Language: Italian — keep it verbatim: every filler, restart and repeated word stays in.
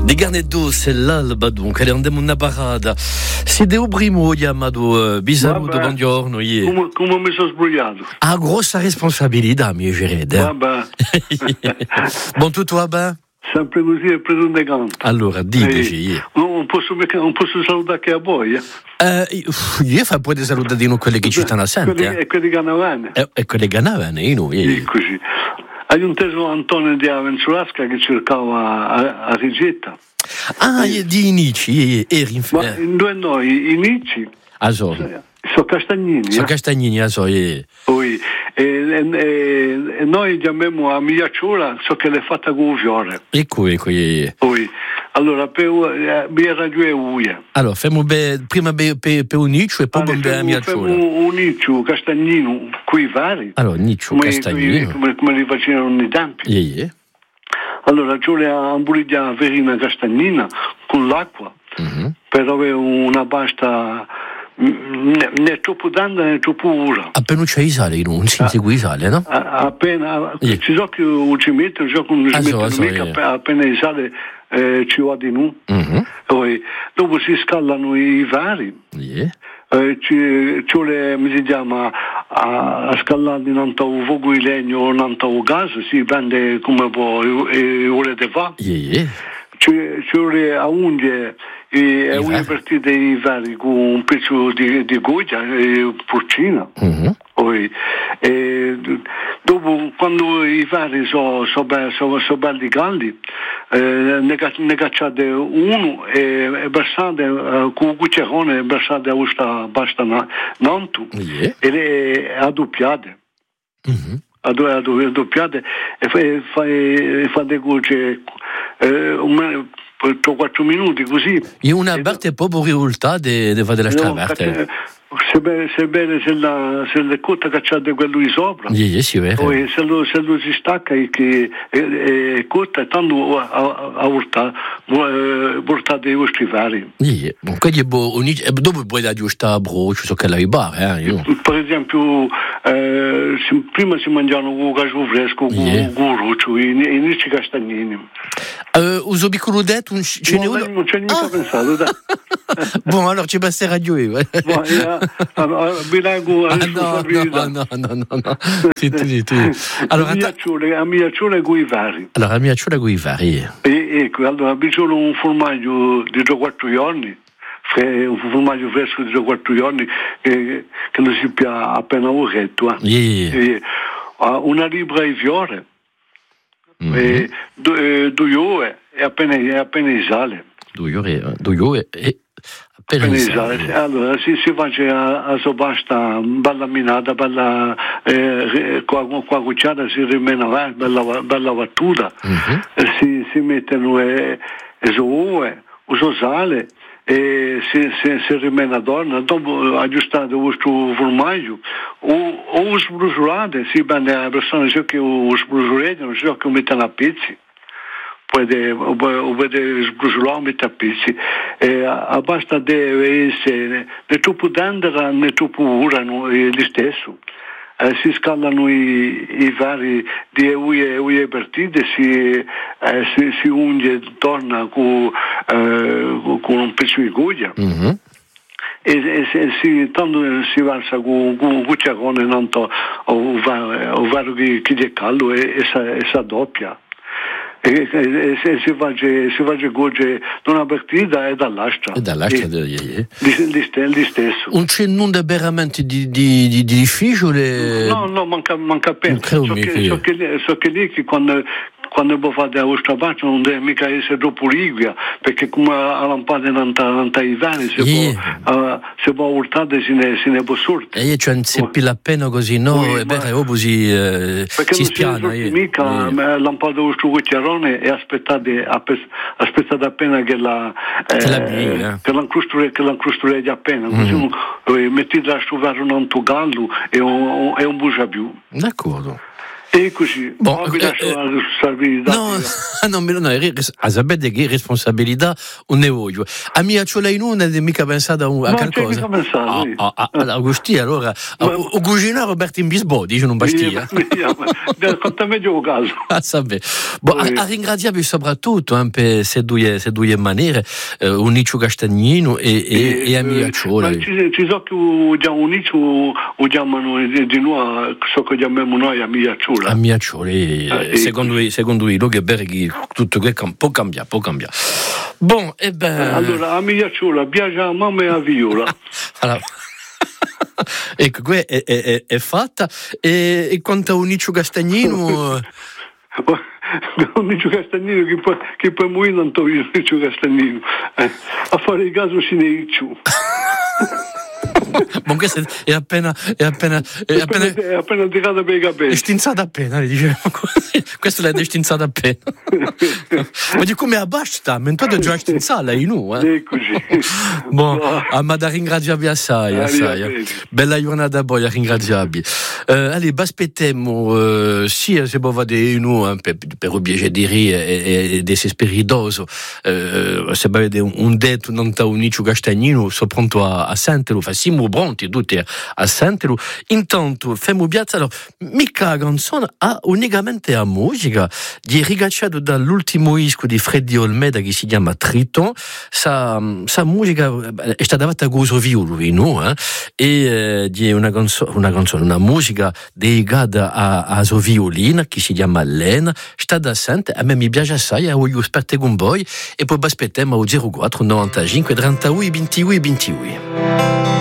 De Garnetto, c'est l'alba dunque, andiamo una parata. Siete un primo chiamato Bisaluto, buongiorno. Come, come mi sono sbagliato? Ah, grossa responsabilità, mio Gerede. Vabbè. Buon tutto va bene? Sempre così è preso un decante. Allora, diteci. Eh, non, posso, non posso salutare che a voi, eh? Eh, io fa poi salutare di quelli che ci stanno a sentire. E quelli che hanno E, e quelli che hanno io. Sì, così. Hai un teso Antonio di Avenzulasca che cercava a, a Rigetta. Ah, eh. di Inici, eri in Ma due noi, Inici. Ah, so. Sono Castagnini. Sono eh? Castagnini, ah, so. Eh. Poi, e, e, e noi chiamiamo a Migliacciura, so che l'è fatta con un fiore. Ecco, ecco. Eh. Poi, allora, per mia ragione uia. Allora, facciamo prima per un Niccio e poi allora, per Migliacciura. Facciamo un Niccio Castagnino, qui vari. Allora, Niccio come, Castagnino. Come, come li facevano i tempi. Yeah, yeah. Allora, c'è una buliglia verina castagnina con l'acqua, mm-hmm. per avere una pasta né troppo tanta né troppo ura. Appena c'è i sale, non si segue i sale, no? Appena, yeah. ci so che ci metto, so che non ci metto so, mica, yeah. appena i sale eh, ci va di nu. Mm-hmm. Poi, dopo si scaldano i vari. Yeah. Eh, ci, ci vuole, mi si chiama, a, a scaldare in un fuoco di legno o in un gas, si prende come può e volete fare. Yeah. Ci, ci vuole a unghie e a unghie partite i vari con un pezzo di, di goggia e porcina. Mm-hmm. Poi, e, dopo quando i vari sono so, so, so belli caldi, eh, ne, ne cacciate uno e, e versate eh, con un cucchiarone versate a questa pasta nantu yeah. e le addoppiate. Mm-hmm. Addoppiate e fate fa, fa cuocere eh, un per quattro minuti così. E una parte proprio risultato di fare della scraverte. Se bene, se bene se la se le cotta cacciate quello di sopra. Yeah, sì, vero. Poi se lo, se lo si stacca e che è, è cotta tanto a a, a urta portate i vostri vari. Yeah. Quindi dopo puoi aggiustare a brocio so che la ribare, eh, io. Per esempio eh, prima si mangiano con cacio fresco con yeah. ruccio e inizi castagnini. Uh, uso piccolo detto un ce no, ne non c'è mica ah. pensato dai. Bon allora ci basta radio io eh. Bon, yeah. Bilago ah, no, no no no no no sì, sì, sì. Allora a Migliacciura con i vari allora a Migliacciura con i vari e ecco allora bisogna un formaggio di tre quattro giorni un formaggio fresco di tre quattro giorni che, che lo si pia appena uretto eh. yeah. e, uh, una libra di fiore. Mm-hmm. E due, due ore e appena, è appena i sale. Due ore, due ore e appena, appena i sale. sale. Allora si, si face a, a sopasta bella minata, bella eh, qua, qua cucciata si rimane là, bella, bella battuta. Mm-hmm. Si, si mettono e, e so ore, uso sale e se, se, se rimane a donna, dopo aggiustate il vostro formaggio o, o sbruciolate, si prende la persona ciò che lo sbrucioleggano, ciò che mettono a pezzi, puede, o puede sbruciolare, mette a pezzi, e a, a basta deve essere né troppo tendera né troppo ura, no, è lo stesso. Eh, si scaldano i, i vari di uie partite, si, eh, si, si unge, torna con, eh, con un pezzo di guglia. Mm-hmm. E, e, e si, tanto si versa con un cucciarone o, o vario che, che è caldo e, e, e si addoppia. E, e, e si fa si fa gogge da una partita e dall'altra e dall'altra e, di, di, di, di stesso un c'è non da veramente di, di, di, di difficile no no manca manca appena so che, so, che, so che lì che quando quando voi fate la vostra parte non deve mica essere troppo liquida perché come a lampada non ta i vani se yeah. può uh, se può urtare se ne se ne può sorte e io c'è un seppilla appena così no oh, è vero così eh, si spiana perché non si mica la lampada del vostro cucchiarone e aspettate aspettate appena che la eh, che la bia, che l'incrusture che l'incrusture appena così mm. mettete a stuvare un antogallo e un e un bugia più d'accordo. E così, bon, non mi lascio eh, la responsabilità. No, no, no, no, a sapere che responsabilità non ne voglio. A mia cioè non non è mica pensata a qualcosa. Non c'è mica pensato, sì. Ah, ah, ah, Agostì, allora, o cucina Roberto in Bisbò, dice non bastia. Conta meglio caso. A sapere. Bon, a, a ringraziarvi soprattutto eh, per queste due, queste due maniere, eh, Unicio Castagnino e, e, e, e a mia ciola. Ci, ci so che già Unicio o chiamano di noi, so che chiamiamo noi a mia ciola. A mia ciola, eh, secondo lui, secondo lui, lo che Berghi, tutto che può cambiare, può cambiare. Bon, e ben... Allora, a mia ciola piace a mamma e a Viola. Allora... ecco, qui è, è, è, è fatta. E, e quanto a Unicio Castagnino... Unicio Castagnino che poi, che poi muoio non toglie Unicio Castagnino. Eh, a fare il caso si ne ricciù. Ma questo è appena è appena è appena, è appena tirata per i capelli, è stinzata appena, diciamo così. Questo l'hai stinzata appena. Ma di come abbasta, ma tu hai già stinzata in nu, eh? Eccoci. Bon, a ma da ringraziarvi assai, assai. Bella giornata poi a ringraziarvi. Eh, allez, aspettiamo eh, sia se può vedere noi per per obiettivi di rie e, e desesperidoso. Eh, se avete un, un detto non ta Unicio Castagnino, so pronto a, a sentirlo, fa siamo pronti tutti a sentirlo. Intanto femo piazza, allora, mica la canzone ha unicamente a musica di rigacciato dall'ultimo disco di Freddy Olmeda che si chiama Triton. Sa, sa musica è stata fatta a Goso Violo, no? Eh? E eh, di una canzone, una canzone, una musica dedicata a, a sua violina che si chiama Lena. Sta da sente, a me mi piace assai, voglio aspettare con voi e poi aspettiamo al zero quattro novantacinque trentadue ventidue ventidue.